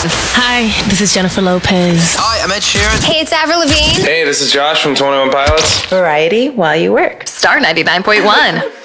Hi, this is Jennifer Lopez. Hi, I'm Ed Sheeran. Hey, it's Avril Lavigne. Hey, this is Josh from 21 Pilots. Variety while you work. Star 99.1.